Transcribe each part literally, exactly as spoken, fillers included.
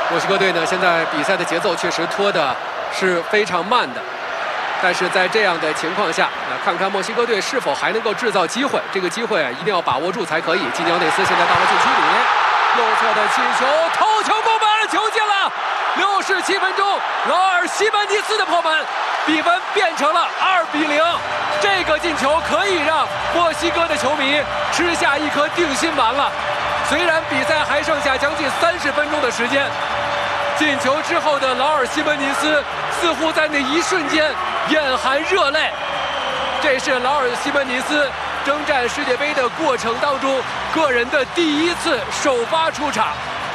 墨西哥队呢，现在比赛的节奏确实拖的是非常慢的，但是在这样的情况下，那看看墨西哥队是否还能够制造机会。这个机会啊，一定要把握住才可以。基尼奥内斯现在到了禁区里，右侧的起球，头球攻门，球进了。六十七分钟，劳尔西门尼斯的破门，比分变成了二比零。这个进球可以让墨西哥的球迷吃下一颗定心丸了。虽然比赛还剩下将近三十分钟的时间，进球之后的劳尔西门尼斯似乎在那一瞬间眼含热泪。这是劳尔西门尼斯征战世界杯的过程当中个人的第一次首发出场。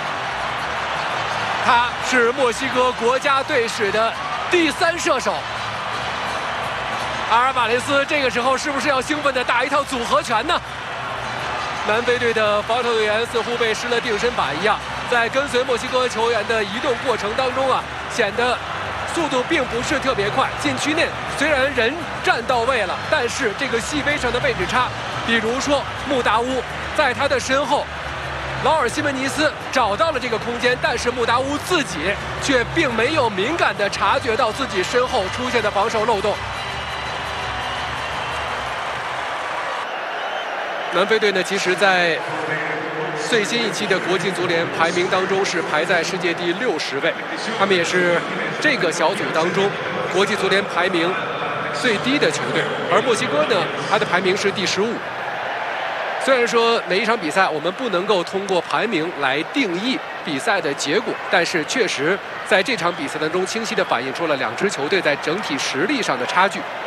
他是墨西哥国家队史的第三射手。阿尔瓦雷斯这个时候是不是要兴奋地打一套组合拳呢？南非队的防守队员似乎被施了定身法一样，在跟随墨西哥球员的移动过程当中啊，显得速度并不是特别快。禁区内虽然人站到位了，但是这个细微上的位置差，比如说穆达乌在他的身后，劳尔西门尼斯找到了这个空间，但是穆达乌自己却并没有敏感地察觉到自己身后出现的防守漏洞。南非队呢，其实在最新一期的国际足联排名当中是排在世界第六十位，他们也是这个小组当中国际足联排名最低的球队。而墨西哥呢，它的排名是第十五。虽然说每一场比赛我们不能够通过排名来定义比赛的结果，但是确实在这场比赛当中清晰地反映出了两支球队在整体实力上的差距。